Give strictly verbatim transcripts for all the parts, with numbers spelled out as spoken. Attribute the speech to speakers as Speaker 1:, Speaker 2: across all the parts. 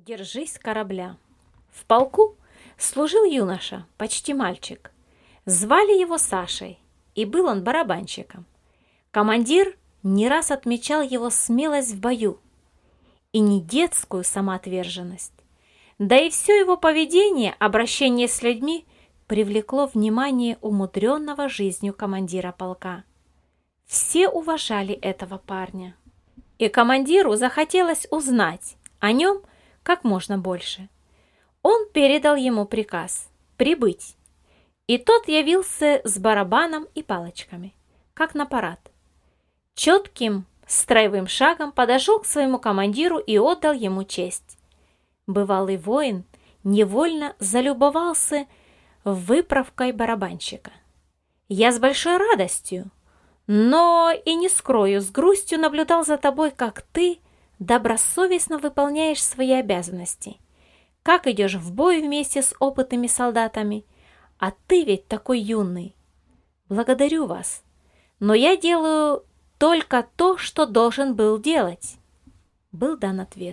Speaker 1: Держись корабля. В полку служил юноша, почти мальчик. Звали его Сашей, и был он барабанщиком. Командир не раз отмечал его смелость в бою и не детскую самоотверженность. Да и все его поведение, обращение с людьми привлекло внимание умудренного жизнью командира полка. Все уважали этого парня, и командиру захотелось узнать о нем как можно больше. Он передал ему приказ прибыть, и тот явился с барабаном и палочками, как на парад. Четким строевым шагом подошел к своему командиру и отдал ему честь. Бывалый воин невольно залюбовался выправкой барабанщика. Я с большой радостью, но и не скрою, с грустью наблюдал за тобой, как ты добросовестно выполняешь свои обязанности, как идешь в бой вместе с опытными солдатами, а ты ведь такой юный. Благодарю вас, но я делаю только то, что должен был делать. Был дан ответ.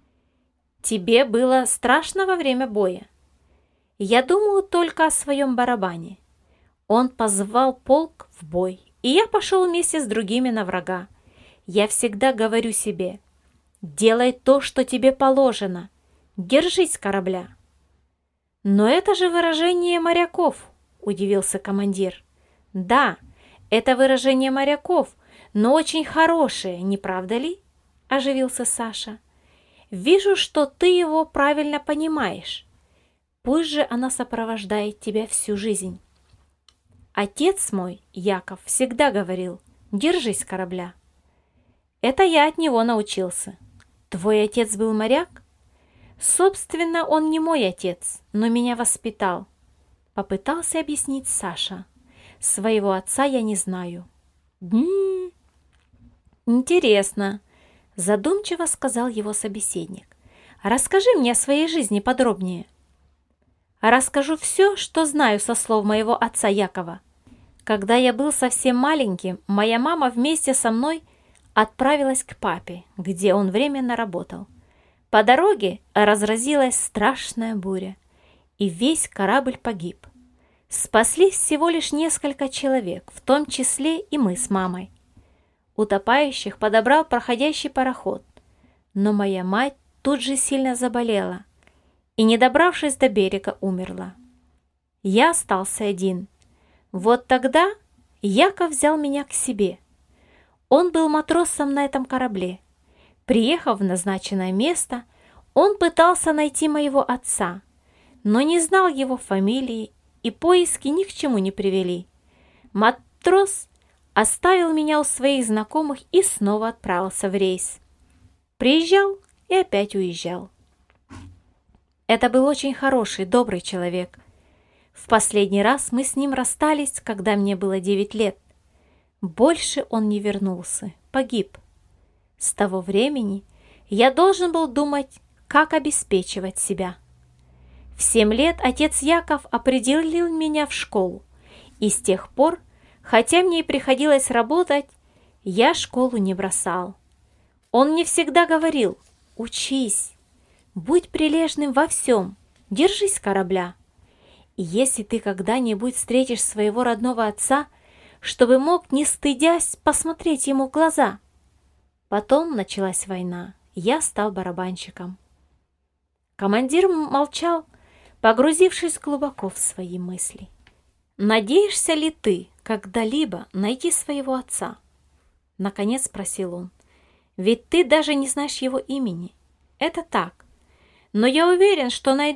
Speaker 1: Тебе было страшно во время боя? Я думаю только о своем барабане. Он позвал полк в бой, и я пошел вместе с другими на врага. Я всегда говорю себе: делай то, что тебе положено, держись корабля. Но это же выражение моряков, удивился командир. Да, это выражение моряков, но очень хорошее, не правда ли? Оживился Саша. Вижу, что ты его правильно понимаешь. Пусть же она сопровождает тебя всю жизнь. Отец мой, Яков, всегда говорил: держись корабля. Это я от него научился. Твой отец был моряк? Собственно, он не мой отец, но меня воспитал. Попытался объяснить Саша. Своего отца я не знаю. М-м-м. Интересно, задумчиво сказал его собеседник. Расскажи мне о своей жизни подробнее. Расскажу все, что знаю со слов моего отца Якова. Когда я был совсем маленьким, моя мама вместе со мной отправилась к папе, где он временно работал. По дороге разразилась страшная буря, и весь корабль погиб. Спаслись всего лишь несколько человек, в том числе и мы с мамой. Утопающих подобрал проходящий пароход, но моя мать тут же сильно заболела и, не добравшись до берега, умерла. Я остался один. Вот тогда Яков взял меня к себе. Он был матросом на этом корабле. Приехав в назначенное место, он пытался найти моего отца, но не знал его фамилии, и поиски ни к чему не привели. Матрос оставил меня у своих знакомых и снова отправился в рейс. Приезжал и опять уезжал. Это был очень хороший, добрый человек. В последний раз мы с ним расстались, когда мне было девять лет. Больше он не вернулся, погиб. С того времени я должен был думать, как обеспечивать себя. В семь лет отец Яков определил меня в школу, и с тех пор, хотя мне и приходилось работать, я школу не бросал. Он мне всегда говорил: учись, будь прилежным во всем, держись корабля. И если ты когда-нибудь встретишь своего родного отца, чтобы мог, не стыдясь, посмотреть ему в глаза. Потом началась война, я стал барабанщиком. Командир молчал, погрузившись глубоко в свои мысли. «Надеешься ли ты когда-либо найти своего отца?» Наконец спросил он. «Ведь ты даже не знаешь его имени. Это так. Но я уверен, что найдешь